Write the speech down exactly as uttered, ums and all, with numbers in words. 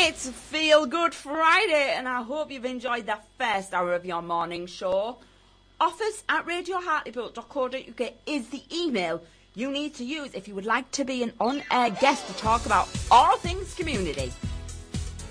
It's Feel Good Friday, and I hope you've enjoyed the first hour of your morning show. Office at radio hartlepool dot co dot uk is the email you need to use if you would like to be an on-air guest to talk about all things community.